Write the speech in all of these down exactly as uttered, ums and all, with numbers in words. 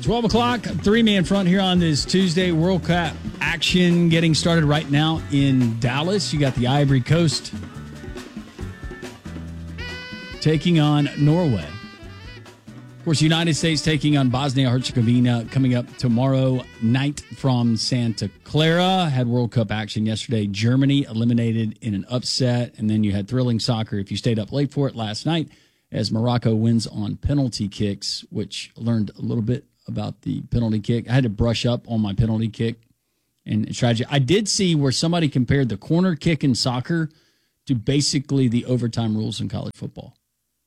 twelve o'clock, three-man front here on this Tuesday. World Cup action getting started right now in Dallas. You got the Ivory Coast taking on Norway. Of course, United States taking on Bosnia-Herzegovina coming up tomorrow night from Santa Clara. Had World Cup action yesterday. Germany eliminated in an upset, and then you had thrilling soccer if you stayed up late for it last night as Morocco wins on penalty kicks, which I learned a little bit about the penalty kick. I had to brush up on my penalty kick and strategy. I did see where somebody compared the corner kick in soccer to basically the overtime rules in college football,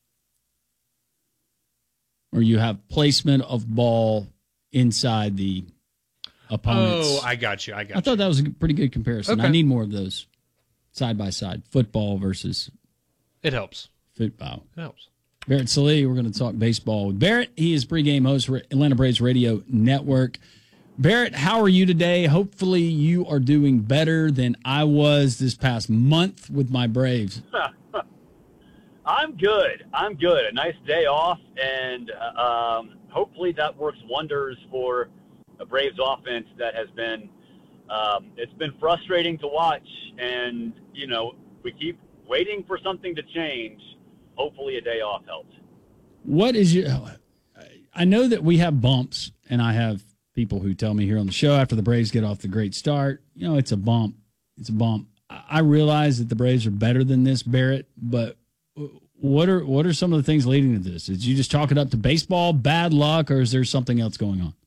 where you have placement of ball inside the opponent's. Oh, I got you. I got you. I thought that was a pretty good comparison. Okay. I need more of those side by side, football versus It helps. football. It helps. Barrett Sallee, we're going to talk baseball with Barrett. He is pregame host for Atlanta Braves Radio Network. Barrett, how are you today? Hopefully you are doing better than I was this past month with my Braves. I'm good. I'm good. A nice day off, and um, hopefully that works wonders for a Braves offense that has been um, it's been frustrating to watch, and, you know, we keep waiting for something to change. Hopefully a day off helps. What is your – I know that we have bumps, and I have people who tell me here on the show after the Braves get off the great start, you know, it's a bump. It's a bump. I realize that the Braves are better than this, Barrett, but what are what are some of the things leading to this? Did you just chalk it up to baseball, bad luck, or is there something else going on?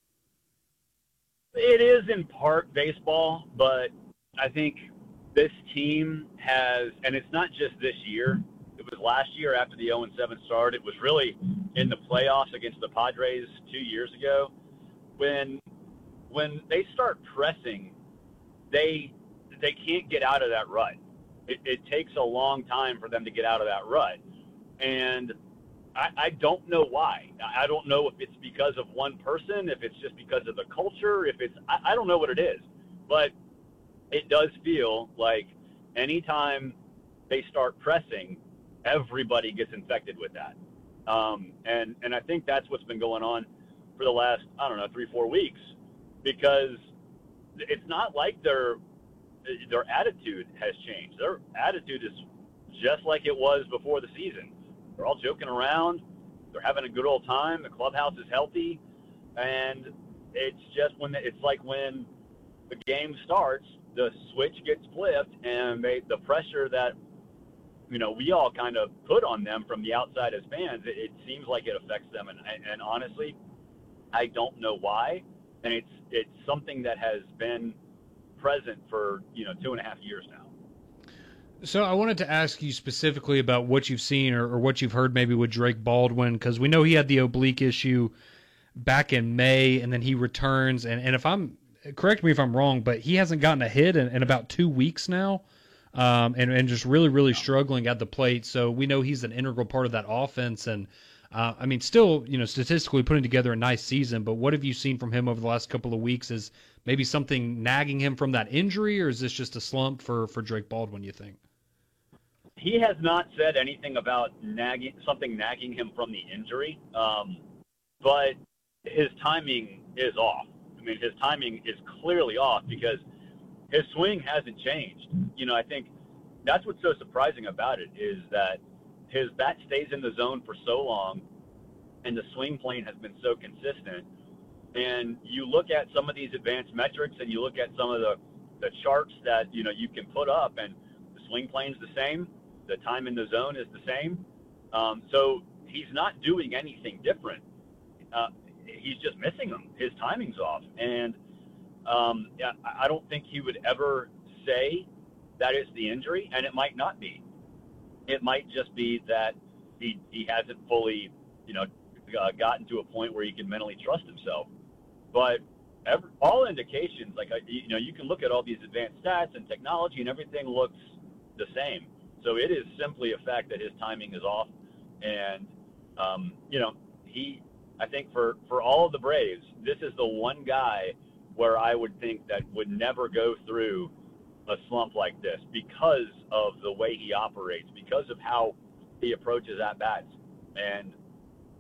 It is in part baseball, but I think this team has – and it's not just this year. It was last year after the oh and seven start. It was really in the playoffs against the Padres two years ago. When when they start pressing, they they can't get out of that rut. It, it takes a long time for them to get out of that rut. And I, I don't know why. I don't know if it's because of one person, if it's just because of the culture, if it's – I don't know what it is. But it does feel like anytime they start pressing – everybody gets infected with that. Um, and, and I think that's what's been going on for the last, I don't know, three, four weeks, because it's not like their, their attitude has changed. Their attitude is just like it was before the season. They're all joking around. They're having a good old time. The clubhouse is healthy. And it's just when, the, it's like when the game starts, the switch gets flipped, and they, the pressure that, you know, we all kind of put on them from the outside as fans, it, it seems like it affects them. And, and honestly, I don't know why. And it's it's something that has been present for, you know, two and a half years now. So I wanted to ask you specifically about what you've seen or, or what you've heard maybe with Drake Baldwin, because we know he had the oblique issue back in May, and then he returns. And, and if I'm – correct me if I'm wrong, but he hasn't gotten a hit in, in about two weeks now. Um, and, and just really, really struggling at the plate. So we know he's an integral part of that offense. And, uh, I mean, still, you know, statistically putting together a nice season. But what have you seen from him over the last couple of weeks? Is maybe something nagging him from that injury, or is this just a slump for, for Drake Baldwin, you think? He has not said anything about nagging something nagging him from the injury. Um, but his timing is off. I mean, his timing is clearly off because – his swing hasn't changed. You know, I think that's what's so surprising about it is that his bat stays in the zone for so long, and the swing plane has been so consistent. And you look at some of these advanced metrics, and you look at some of the, the charts that, you know, you can put up, and the swing plane's the same. The time in the zone is the same. Um, so he's not doing anything different. Uh, he's just missing them. His timing's off. And Um, yeah, I don't think he would ever say that it's the injury, and it might not be. It might just be that he he hasn't fully, you know, uh, gotten to a point where he can mentally trust himself. But every, all indications, like, you know, you can look at all these advanced stats and technology, and everything looks the same. So it is simply a fact that his timing is off. And, um, you know, he, I think for, for all of the Braves, this is the one guy where I would think that would never go through a slump like this because of the way he operates, because of how he approaches at-bats. And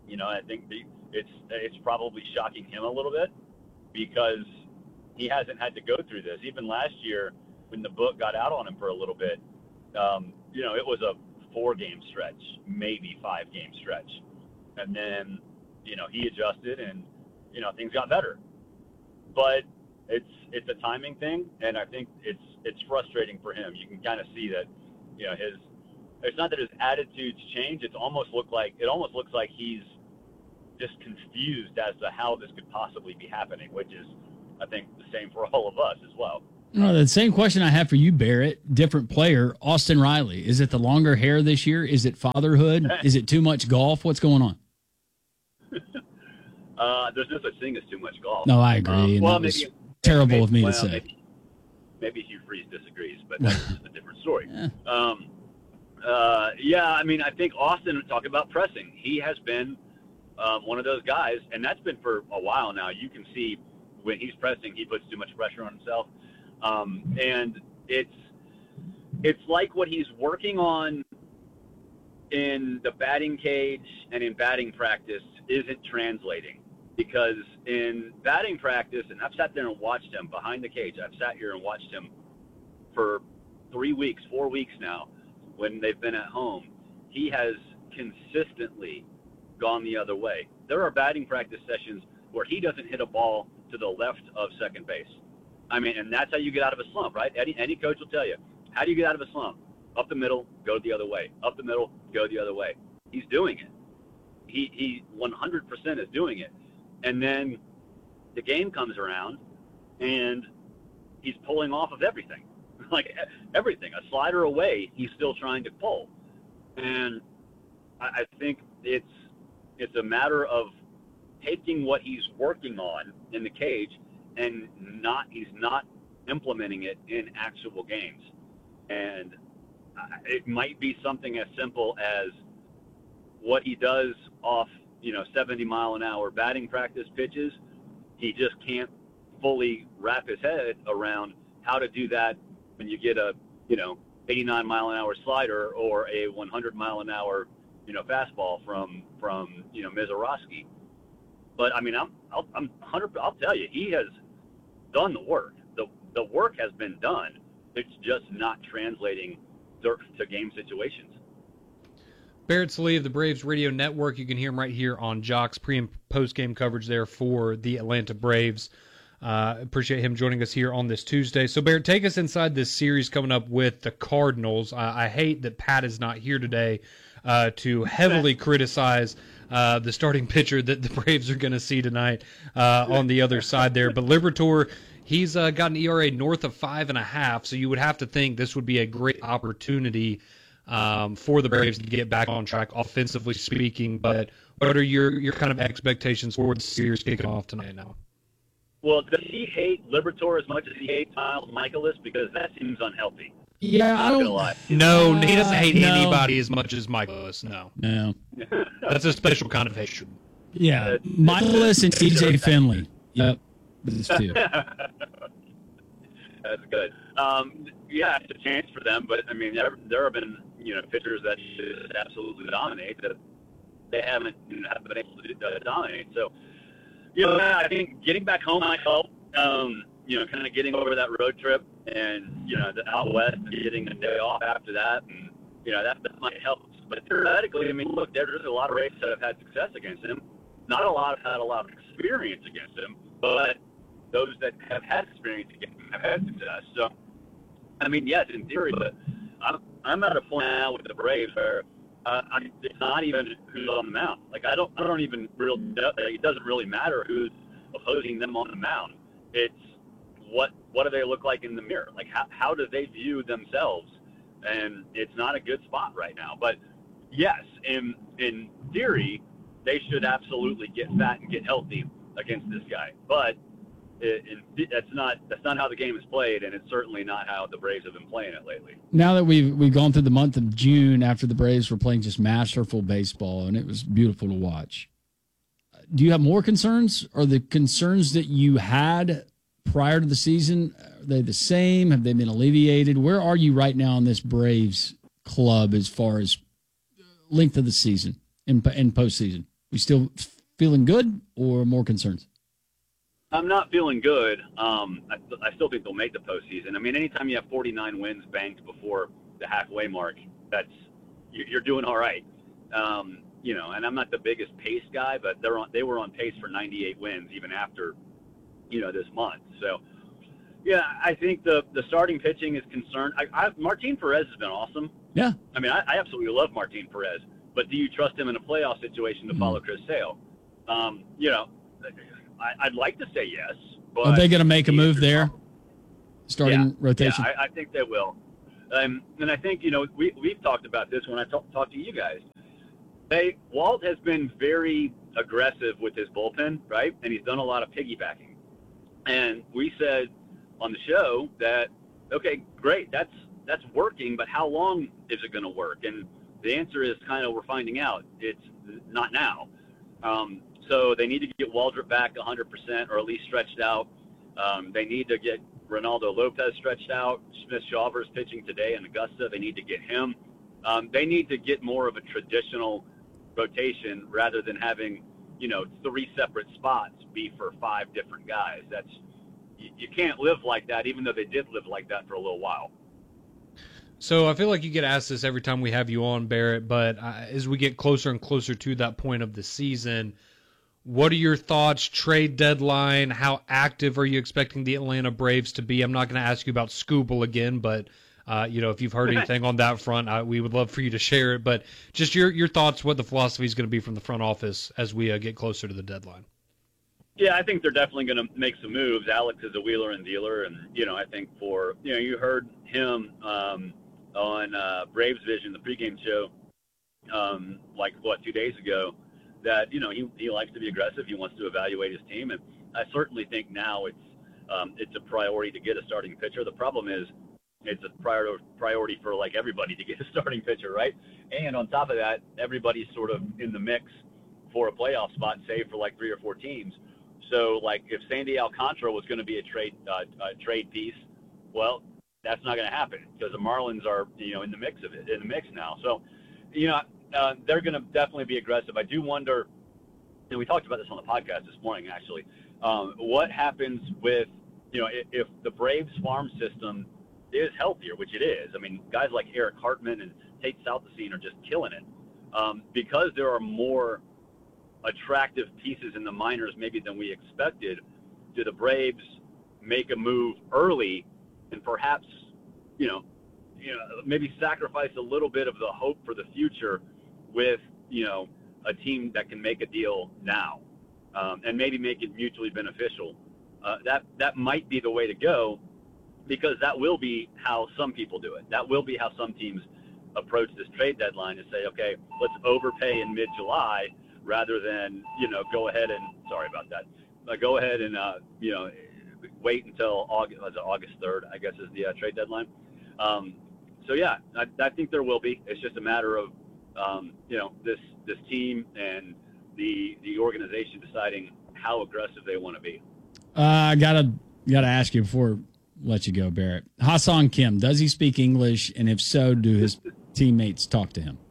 You know, I think the, it's it's probably shocking him a little bit because he hasn't had to go through this. Even last year, when the book got out on him for a little bit, um, you know, it was a four-game stretch, maybe five-game stretch. And then, you know, he adjusted and, you know, things got better. But it's it's a timing thing, and I think it's it's frustrating for him. You can kind of see that, you know, his it's not that his attitudes change. It's almost look like it almost looks like he's just confused as to how this could possibly be happening, which is, I think, the same for all of us as well. No, the same question I have for you, Barrett. Different player, Austin Riley. Is it the longer hair this year? Is it fatherhood? Is it too much golf? What's going on? uh, there's no such thing as too much golf. No, I agree. Um, well, that was maybe, terrible maybe, of me well, to say. Maybe, maybe Hugh Freeze disagrees, but that's just a different story. Yeah. Um, uh, yeah, I mean, I think Austin, talk about pressing. He has been um, one of those guys, and that's been for a while now. You can see when he's pressing, he puts too much pressure on himself. Um, and it's it's like what he's working on in the batting cage and in batting practice isn't translating, because in batting practice, and I've sat there and watched him behind the cage. I've sat here and watched him for three weeks, four weeks now when they've been at home. He has consistently gone the other way. There are batting practice sessions where he doesn't hit a ball to the left of second base. I mean, and that's how you get out of a slump, right? Any, any coach will tell you. How do you get out of a slump? Up the middle, go the other way. Up the middle, go the other way. He's doing it. He he one hundred percent is doing it. And then the game comes around, and he's pulling off of everything. Like everything. A slider away, he's still trying to pull. And I, I think it's it's a matter of taking what he's working on in the cage and not he's not implementing it in actual games. And it might be something as simple as what he does off, you know, seventy mile an hour batting practice pitches. He just can't fully wrap his head around how to do that when you get a, you know, eighty-nine mile an hour slider or a one hundred mile an hour, you know, fastball from, from, you know, Mizorowski. But I mean, I'm, I'll, I'm one hundred, I'll tell you, he has done the work. The the work has been done. It's just not translating to, to game situations. Barrett Sallee of the Braves Radio Network. You can hear him right here on Jock's pre- and post-game coverage there for the Atlanta Braves. Uh, appreciate him joining us here on this Tuesday. So, Barrett, take us inside this series coming up with the Cardinals. I, I hate that Pat is not here today uh, to heavily criticize uh, the starting pitcher that the Braves are going to see tonight uh, on the other side there. But Liberatore, he's uh, got an E R A north of five and a half, so you would have to think this would be a great opportunity um, for the Braves to get back on track, offensively speaking. But what are your, your kind of expectations for the series kicking off tonight now? Well, does he hate Liberatore as much as he hates Miles Michaelis? Because that seems unhealthy. Yeah, I don't. Lie. No, he doesn't hate no. anybody as much as Michaelis. No, no, that's a special kind of hatred. Yeah, Michaelis and T J Finley. Yep, these two. That's good. Um, yeah, it's a chance for them, but I mean, there, there have been you know pitchers that just absolutely dominate that they haven't, haven't been able to uh, dominate. So, you know, I think getting back home might help. Um, you know, kind of getting over that road trip and, you know, the out west and getting a day off after that. And, you know, that, that might help. But theoretically, I mean, look, there's a lot of races that have had success against him. Not a lot have had a lot of experience against him, but those that have had experience against him have had success. So, I mean, yes, in theory, but I'm, I'm at a point now with the Braves where uh, I, it's not even who's on the mound. Like, I don't, I don't even real. It doesn't really matter who's opposing them on the mound. It's what, what do they look like in the mirror? Like, how, how do they view themselves? And it's not a good spot right now. But yes, in in theory, they should absolutely get fat and get healthy against this guy. But it, it, that's not that's not how the game is played, and it's certainly not how the Braves have been playing it lately. Now that we've we've gone through the month of June after the Braves were playing just masterful baseball, and it was beautiful to watch. Do you have more concerns? Are the concerns that you had prior to the season, are they the same? Have they been alleviated? Where are you right now in this Braves club as far as length of the season and, and postseason? We still feeling good or more concerns? I'm not feeling good. Um, I, I still think they'll make the postseason. I mean, anytime you have forty-nine wins banked before the halfway mark, that's you're doing all right. Um, you know, and I'm not the biggest pace guy, but they're on. They were on pace for ninety-eight wins even after, you know, this month. So, yeah, I think the the starting pitching is concerned. I, I, Martin Perez has been awesome. Yeah. I mean, I, I absolutely love Martin Perez, but do you trust him in a playoff situation to mm-hmm. follow Chris Sale? Um, you know. I, I'd like to say yes, but are they going to make a move there? Starting yeah, rotation? Yeah, I, I think they will. Um, and I think, you know, we, we've talked about this when I talk, talk to you guys. They Walt has been very aggressive with his bullpen, right? And he's done a lot of piggybacking. And we said on the show that, okay, great, that's that's working, but how long is it going to work? And the answer is kind of we're finding out. It's not now. Um, So they need to get Waldrop back one hundred percent or at least stretched out. Um, they need to get Ronaldo Lopez stretched out. Smith Shawver's pitching today in Augusta. They need to get him. Um, they need to get more of a traditional rotation rather than having, you know, three separate spots be for five different guys. That's you, you can't live like that, even though they did live like that for a little while. So I feel like you get asked this every time we have you on, Barrett, but uh, as we get closer and closer to that point of the season, what are your thoughts, trade deadline? How active are you expecting the Atlanta Braves to be? I'm not going to ask you about Scooble again, but uh, you know, if you've heard anything on that front, uh, we would love for you to share it. But just your your thoughts, what the philosophy is going to be from the front office as we uh, get closer to the deadline. Yeah, I think they're definitely going to make some moves. Alex is a wheeler and dealer, and you know, I think for you know, you heard him um, on uh, Braves Vision, the pregame show, um, like what two days ago. That, you know, he, he likes to be aggressive. He wants to evaluate his team. And I certainly think now it's um, it's a priority to get a starting pitcher. The problem is it's a prior, priority for, like, everybody to get a starting pitcher, right? And on top of that, everybody's sort of in the mix for a playoff spot, save for, like, three or four teams. So, like, if Sandy Alcantara was going to be a trade uh, a trade piece, well, that's not going to happen because the Marlins are, you know, in the mix of it, in the mix now. So, you know, Uh, they're going to definitely be aggressive. I do wonder, and we talked about this on the podcast this morning, actually, um, what happens with, you know, if, if the Braves farm system is healthier, which it is. I mean, guys like Eric Hartman and Tate Southesine are just killing it. Um, because there are more attractive pieces in the minors maybe than we expected, do the Braves make a move early and perhaps, you know, you know, maybe sacrifice a little bit of the hope for the future with, you know, a team that can make a deal now um, and maybe make it mutually beneficial. Uh, that that might be the way to go because that will be how some people do it. That will be how some teams approach this trade deadline and say, okay, let's overpay in mid-July rather than, you know, go ahead and, sorry about that, uh, go ahead and, uh, you know, wait until August, was it August third, I guess is the uh, trade deadline. Um, so, yeah, I, I think there will be. It's just a matter of, um, you know, this this team and the the organization deciding how aggressive they want to be. Uh, I gotta gotta ask you before I let you go, Barrett. Ha-Seong Kim, does he speak English? And if so, do his teammates talk to him?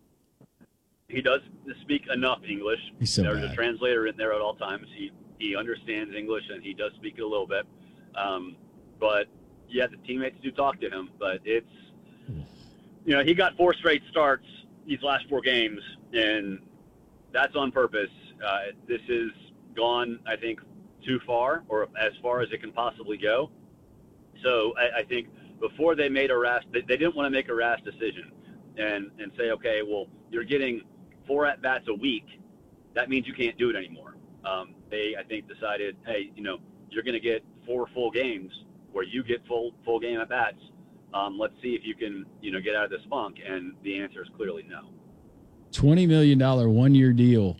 He does speak enough English. He's so There's bad. a translator in there at all times. He he understands English and he does speak it a little bit. Um, but yeah, the teammates do talk to him. But it's, you know, he got four straight starts these last four games, and that's on purpose. Uh, this has gone, I think, too far, or as far as it can possibly go. So I, I think before they made a rash, they, they didn't want to make a rash decision and, and say, okay, well, you're getting four at-bats a week. That means you can't do it anymore. Um, they, I think, decided, hey, you know, you're going to get four full games where you get full full game at-bats. Um, let's see if you can, you know, get out of this funk. And the answer is clearly no. twenty million dollars one-year deal.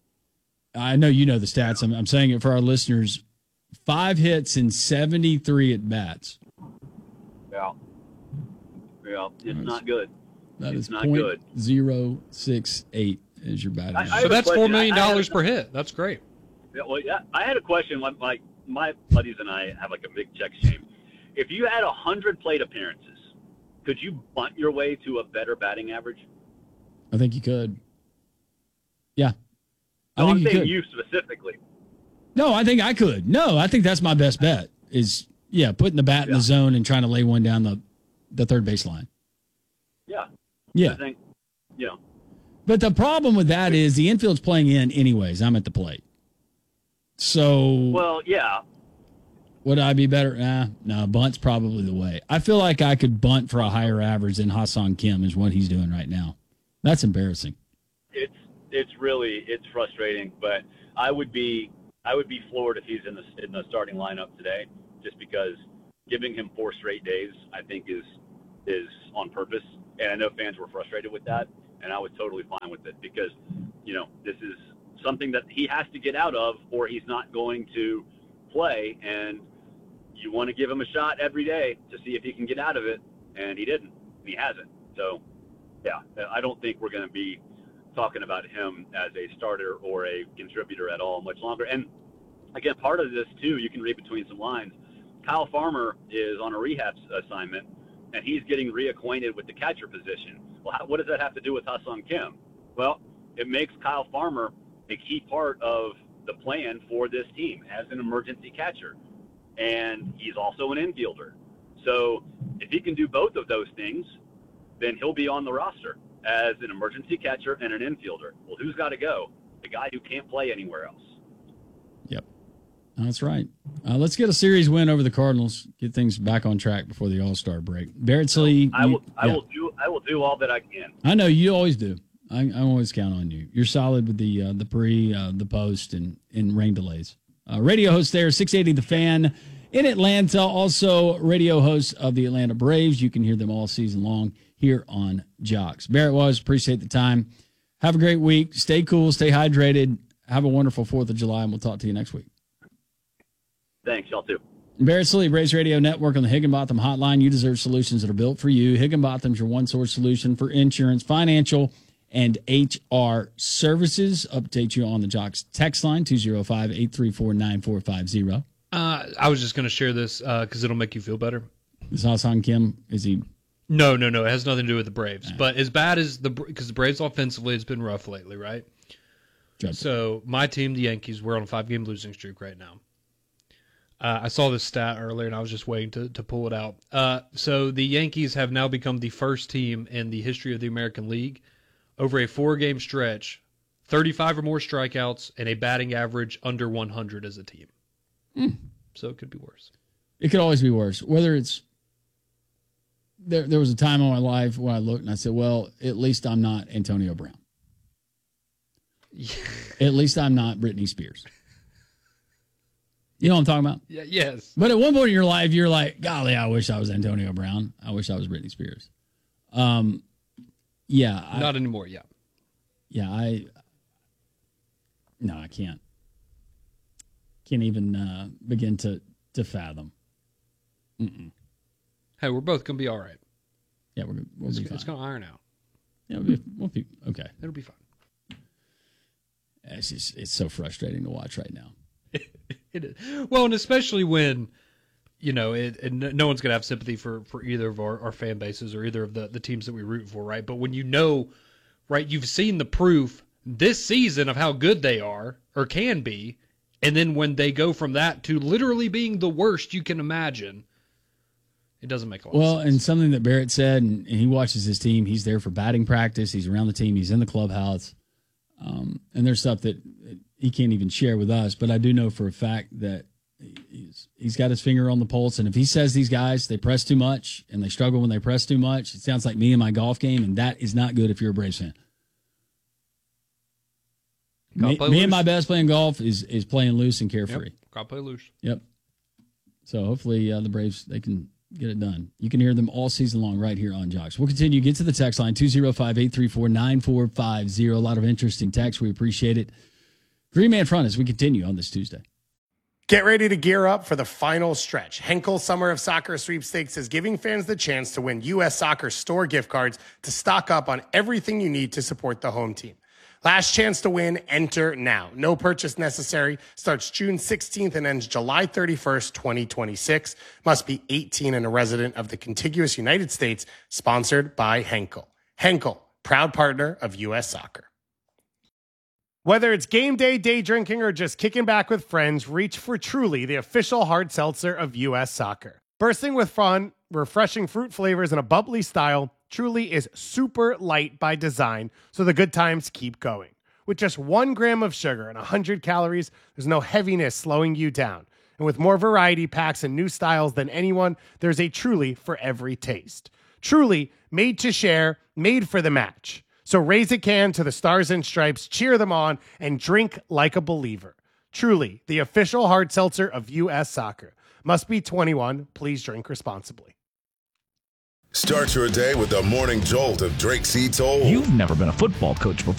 I know you know the stats. I'm, I'm saying it for our listeners. Five hits and seventy-three at-bats. Yeah. Yeah, it's Nice. not good. That It's is not good. zero six eight is your batting I- I average. So have a that's four question. million I- I dollars have- per hit. That's great. Yeah, well, yeah, I had a question. Like, like my buddies and I have like a big check shame. If you had a hundred plate appearances, could you bunt your way to a better batting average? I think you could. Yeah. No, I think I'm you saying could. you specifically. No, I think I could. No, I think that's my best bet is, yeah, putting the bat in Yeah. the zone and trying to lay one down the, the third baseline. Yeah. Yeah. I think, you know, But the problem with that is the infield's playing in anyways. I'm at the plate. So well, yeah. would I be better? Nah, no, bunt's probably the way. I feel like I could bunt for a higher average than Ha-Seong Kim is what he's doing right now. That's embarrassing. It's it's really it's frustrating, but I would be I would be floored if he's in the in the starting lineup today, just because giving him four straight days I think is is on purpose, and I know fans were frustrated with that, and I was totally fine with it because you know this is something that he has to get out of, or he's not going to play, and you want to give him a shot every day to see if he can get out of it, and he didn't, and he hasn't. So, yeah, I don't think we're going to be talking about him as a starter or a contributor at all much longer. And again, part of this too, you can read between some lines. Kyle Farmer is on a rehab assignment, and he's getting reacquainted with the catcher position. Well, how, what does that have to do with Ha-Seong Kim? Well, it makes Kyle Farmer a key part of the plan for this team as an emergency catcher. And he's also an infielder. So if he can do both of those things, then he'll be on the roster as an emergency catcher and an infielder. Well, who's got to go? The guy who can't play anywhere else. Yep. That's right. Uh, let's get a series win over the Cardinals. Get things back on track before the All-Star break. Barrett Slee. I will. You, I yeah. will do. I will do all that I can. I know you always do. I, I always count on you. You're solid with the uh, the pre, uh, the post, and, and rain delays. Uh, radio host there, six eighty The Fan in Atlanta. Also radio host of the Atlanta Braves. You can hear them all season long here on Jocks. Barrett was. Appreciate the time. Have a great week. Stay cool. Stay hydrated. Have a wonderful fourth of July, and we'll talk to you next week. Thanks, y'all too. Barrett Slee, Braves Radio Network on the Higginbotham Hotline. You deserve solutions that are built for you. Higginbotham's your one-source solution for insurance, financial, and H R services. Update you on the Jocks text line, two oh five, eight three four, nine four five zero. Uh, I was just going to share this because uh, it'll make you feel better. Is Ha-Seong Kim, is he? No, no, no. It has nothing to do with the Braves. Right. But as bad as the – because the Braves offensively has been rough lately, right? Dreadful. So my team, the Yankees, we're on a five-game losing streak right now. Uh, I saw this stat earlier, and I was just waiting to, to pull it out. Uh, so the Yankees have now become the first team in the history of the American League over a four-game stretch, thirty-five or more strikeouts, and a batting average under one hundred as a team. Mm. So it could be worse. It could always be worse. Whether it's there, there was a time in my life where I looked and I said, well, at least I'm not Antonio Brown. Yeah. At least I'm not Britney Spears. You know what I'm talking about? Yeah, yes. But at one point in your life, you're like, golly, I wish I was Antonio Brown. I wish I was Britney Spears. Um, yeah. I, Not anymore, yeah. Yeah, I, no, I can't. Can't even uh, begin to, to fathom. Mm-mm. Hey, we're both going to be all right. Yeah, we're, we'll it's, be fine. It's going to iron out. Yeah, we'll be, we'll be okay. It'll be fine. It's just, it's so frustrating to watch right now. It is. Well, and especially when, you know, it, and no one's going to have sympathy for, for either of our, our fan bases or either of the, the teams that we root for, right? But when you know, right, you've seen the proof this season of how good they are or can be, and then when they go from that to literally being the worst you can imagine, it doesn't make a lot well, of sense. and something that Barrett said, and, and he watches his team, he's there for batting practice, he's around the team, he's in the clubhouse, um, and there's stuff that he can't even share with us, but I do know for a fact that he's, he's got his finger on the pulse, and if he says these guys, they press too much, and they struggle when they press too much, it sounds like me and my golf game, and that is not good if you're a Braves fan. Me, me and my best playing golf is is playing loose and carefree. Yep. Got to play loose. Yep. So hopefully uh, the Braves, they can get it done. You can hear them all season long right here on Jocks. We'll continue. Get to the text line, two oh five, eight three four, nine four five zero. A lot of interesting texts. We appreciate it. Green Man Front as we continue on this Tuesday. Get ready to gear up for the final stretch. Henkel Summer of Soccer Sweepstakes is giving fans the chance to win U S Soccer store gift cards to stock up on everything you need to support the home team. Last chance to win, enter now. No purchase necessary. Starts June sixteenth and ends July thirty-first, twenty twenty-six. Must be eighteen and a resident of the contiguous United States. Sponsored by Henkel. Henkel, proud partner of U S Soccer. Whether it's game day, day drinking, or just kicking back with friends, reach for Truly, the official hard seltzer of U S Soccer. Bursting with fun, refreshing fruit flavors, and a bubbly style, Truly is super light by design, so the good times keep going. With just one gram of sugar and one hundred calories, there's no heaviness slowing you down. And with more variety packs and new styles than anyone, there's a Truly for every taste. Truly, made to share, made for the match. So raise a can to the Stars and Stripes, cheer them on, and drink like a believer. Truly, the official hard seltzer of U S Soccer. Must be twenty-one. Please drink responsibly. Start your day with the morning jolt of Drake C. Toll. You've never been a football coach before.